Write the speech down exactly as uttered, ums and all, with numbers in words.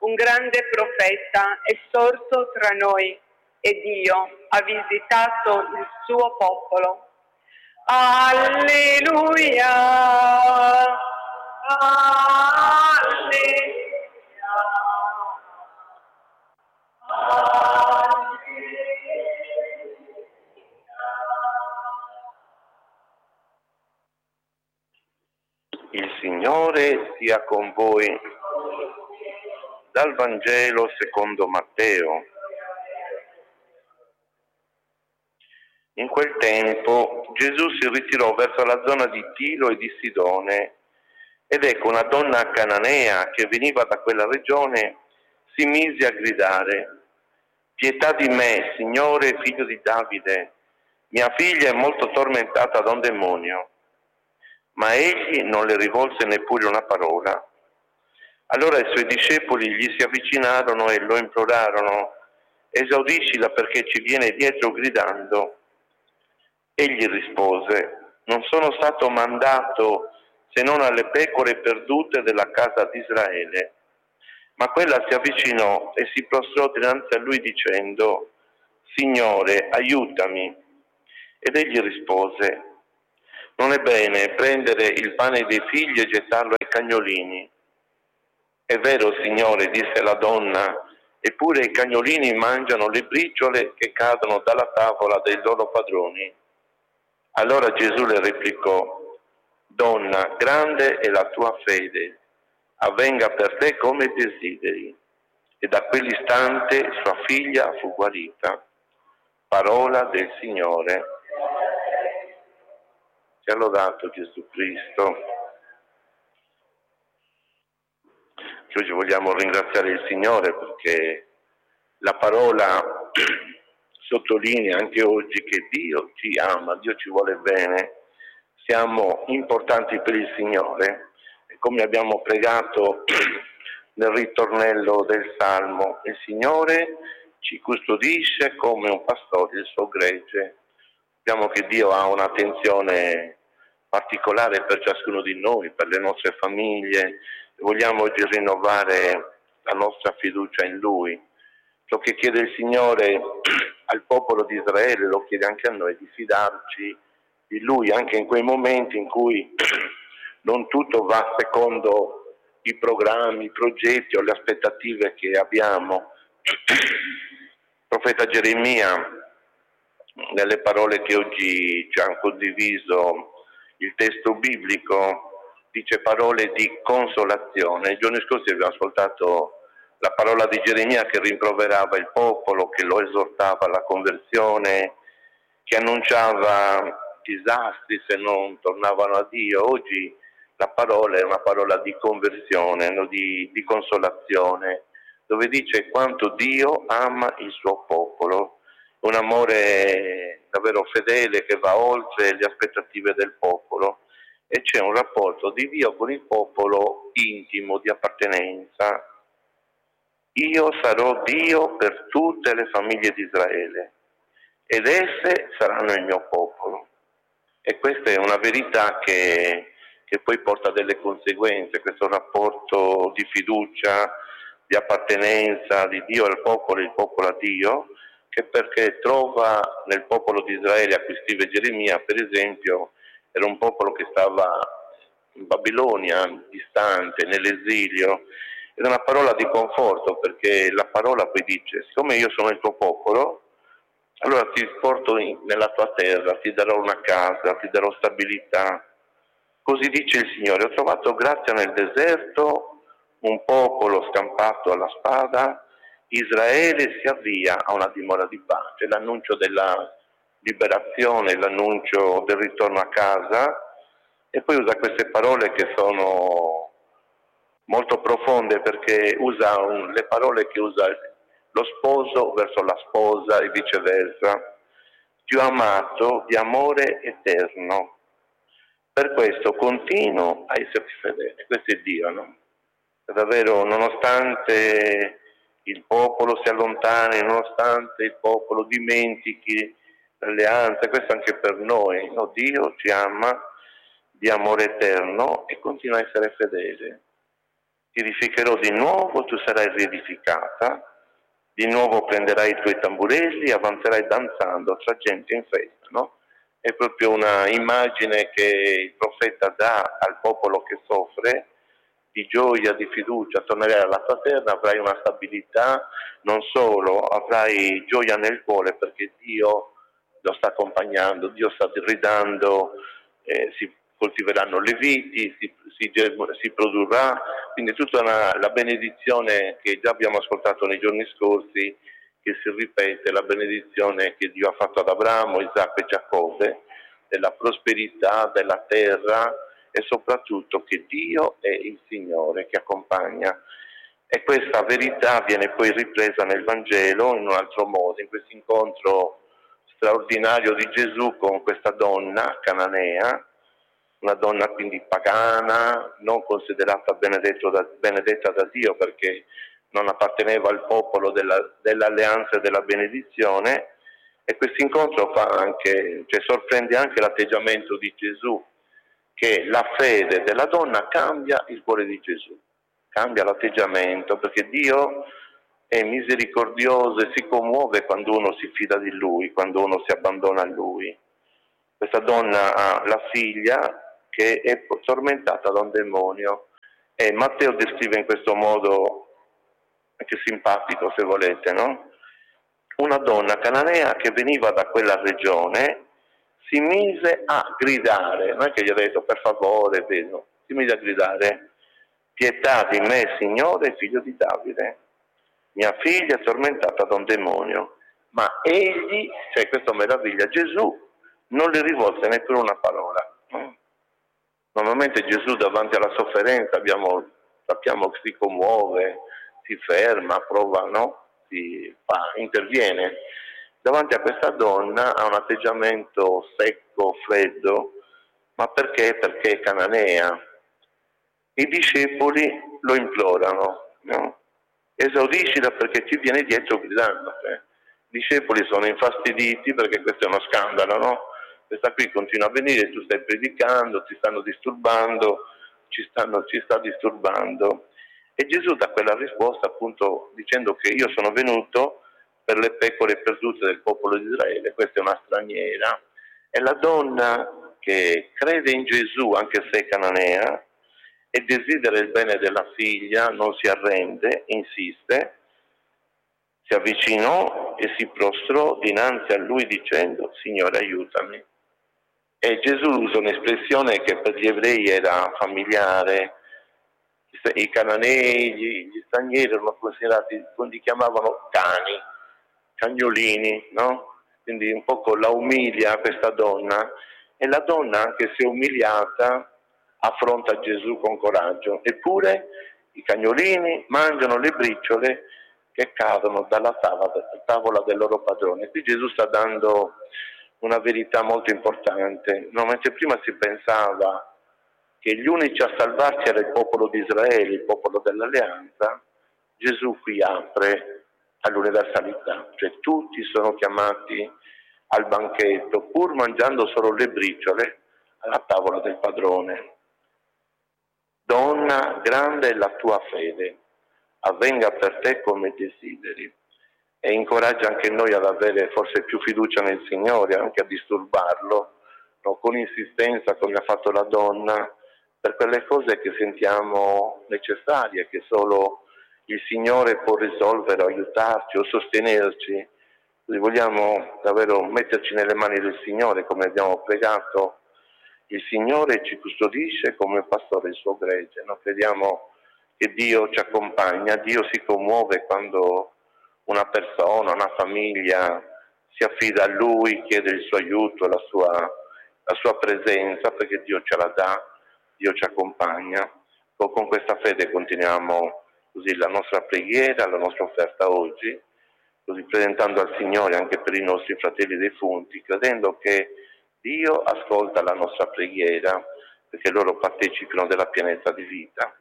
un grande profeta è sorto tra noi e Dio ha visitato il suo popolo. Alleluia! Alleluia! Il Signore sia con voi. Dal Vangelo secondo Matteo. In quel tempo Gesù si ritirò verso la zona di Tiro e di Sidone, ed ecco una donna cananea che veniva da quella regione si mise a gridare: «Pietà di me, Signore, figlio di Davide, mia figlia è molto tormentata da un demonio». Ma egli non le rivolse neppure una parola. Allora i suoi discepoli gli si avvicinarono e lo implorarono: «Esaudiscila, perché ci viene dietro gridando». Egli rispose: «Non sono stato mandato se non alle pecore perdute della casa di Israele». Ma quella si avvicinò e si prostrò dinanzi a lui dicendo: «Signore, aiutami». Ed egli rispose: «Non è bene prendere il pane dei figli e gettarlo ai cagnolini». «È vero, Signore», disse la donna, «eppure i cagnolini mangiano le briciole che cadono dalla tavola dei loro padroni». Allora Gesù le replicò: «Donna, grande è la tua fede, avvenga per te come desideri». E da quell'istante sua figlia fu guarita. Parola del Signore. Sia lodato Gesù Cristo. Oggi vogliamo ringraziare il Signore perché la parola sottolinea anche oggi che Dio ci ama, Dio ci vuole bene, siamo importanti per il Signore. E come abbiamo pregato nel ritornello del Salmo, il Signore ci custodisce come un pastore il suo gregge. Sappiamo che Dio ha un'attenzione particolare per ciascuno di noi, per le nostre famiglie, e vogliamo oggi rinnovare la nostra fiducia in Lui. Ciò che chiede il Signore al popolo di Israele lo chiede anche a noi, di fidarci di Lui anche in quei momenti in cui non tutto va secondo i programmi, i progetti o le aspettative che abbiamo. Il profeta Geremia, nelle parole che oggi ci hanno condiviso il testo biblico, dice parole di consolazione. I giorni scorsi abbiamo ascoltato la parola di Geremia che rimproverava il popolo, che lo esortava alla conversione, che annunciava disastri se non tornavano a Dio. Oggi la parola è una parola di conversione, no? di, di consolazione, dove dice quanto Dio ama il suo popolo, un amore davvero fedele che va oltre le aspettative del popolo, e c'è un rapporto di Dio con il popolo intimo, di appartenenza. Io sarò Dio per tutte le famiglie di Israele ed esse saranno il mio popolo. E questa è una verità che, che poi porta delle conseguenze, questo rapporto di fiducia, di appartenenza di Dio al popolo e il popolo a Dio, che perché trova nel popolo di Israele, a cui scrive Geremia, per esempio, era un popolo che stava in Babilonia, distante, nell'esilio. Ed è una parola di conforto, perché la parola poi dice: siccome io sono il tuo popolo, allora ti porto in, nella tua terra, ti darò una casa, ti darò stabilità. Così dice il Signore: ho trovato grazia nel deserto, un popolo scampato alla spada, Israele si avvia a una dimora di pace. L'annuncio della liberazione, l'annuncio del ritorno a casa, e poi usa queste parole che sono molto profonde, perché usa un, le parole che usa lo sposo verso la sposa e viceversa. Ti ho amato di amore eterno, per questo continuo a esserti fedele. Questo è Dio, no? È davvero, nonostante il popolo si allontani, nonostante il popolo dimentichi l'alleanza, questo anche per noi, no? Dio ci ama di amore eterno e continua a essere fedele. ti rificherò di nuovo, tu sarai riedificata, di nuovo prenderai i tuoi tamburelli e avanzerai danzando tra gente in festa, no? È proprio una immagine che il profeta dà al popolo che soffre, di gioia, di fiducia, tornerai alla tua terra, avrai una stabilità, non solo, avrai gioia nel cuore perché Dio lo sta accompagnando, Dio sta ridando, eh, si coltiveranno le viti, si, si, si produrrà, quindi tutta una, la benedizione che già abbiamo ascoltato nei giorni scorsi, che si ripete, la benedizione che Dio ha fatto ad Abramo, Isacco e Giacobbe, della prosperità, della terra e soprattutto che Dio è il Signore che accompagna. E questa verità viene poi ripresa nel Vangelo in un altro modo, in questo incontro straordinario di Gesù con questa donna cananea, una donna quindi pagana, non considerata da, benedetta da Dio perché non apparteneva al popolo della, dell'alleanza e della benedizione, e questo incontro fa anche, cioè sorprende anche l'atteggiamento di Gesù, che la fede della donna cambia il cuore di Gesù, cambia l'atteggiamento, perché Dio è misericordioso e si commuove quando uno si fida di Lui, quando uno si abbandona a Lui. Questa donna ha la figlia che è tormentata da un demonio e Matteo descrive in questo modo, anche simpatico se volete, no? Una donna cananea che veniva da quella regione si mise a gridare, non è che gli ha detto per favore, vedo, si mise a gridare: pietà di me, Signore, figlio di Davide, mia figlia è tormentata da un demonio. Ma egli, cioè questa meraviglia, Gesù non le rivolse neppure una parola. Normalmente Gesù davanti alla sofferenza abbiamo, sappiamo che si commuove, si ferma, prova, no? Si fa, interviene. Davanti a questa donna ha un atteggiamento secco, freddo, ma perché? Perché è cananea. I discepoli lo implorano, no? Esaudiscila perché ci viene dietro gridando. Eh. I discepoli sono infastiditi perché questo è uno scandalo, no? Questa qui continua a venire, tu stai predicando, ti stanno disturbando, ci, stanno, ci sta disturbando. E Gesù dà quella risposta appunto dicendo che io sono venuto per le pecore perdute del popolo di Israele, questa è una straniera. E la donna che crede in Gesù, anche se è cananea, e desidera il bene della figlia, non si arrende, insiste, si avvicinò e si prostrò dinanzi a lui dicendo: Signore, aiutami. E Gesù usa un'espressione che per gli ebrei era familiare. I cananei, gli stranieri erano considerati, li chiamavano cani, cagnolini, no? Quindi un poco la umilia questa donna, e la donna, anche se umiliata, affronta Gesù con coraggio. Eppure i cagnolini mangiano le briciole che cadono dalla tavola del loro padrone. Qui Gesù sta dando una verità molto importante. No, mentre prima si pensava che gli unici a salvarsi era il popolo di Israele, il popolo dell'alleanza, Gesù qui apre all'universalità, cioè tutti sono chiamati al banchetto, pur mangiando solo le briciole, alla tavola del padrone. Donna, grande è la tua fede, avvenga per te come desideri. E incoraggia anche noi ad avere forse più fiducia nel Signore, anche a disturbarlo, no? Con insistenza come ha fatto la donna, per quelle cose che sentiamo necessarie, che solo il Signore può risolvere, o aiutarci o sostenerci. Quindi vogliamo davvero metterci nelle mani del Signore, come abbiamo pregato. Il Signore ci custodisce come pastore il suo gregge. Noi crediamo che Dio ci accompagna, Dio si commuove quando una persona, una famiglia si affida a Lui, chiede il suo aiuto, la sua, la sua presenza, perché Dio ce la dà, Dio ci accompagna. Con questa fede continuiamo così la nostra preghiera, la nostra offerta oggi, così presentando al Signore anche per i nostri fratelli defunti, credendo che Dio ascolta la nostra preghiera perché loro partecipino della pienezza di vita.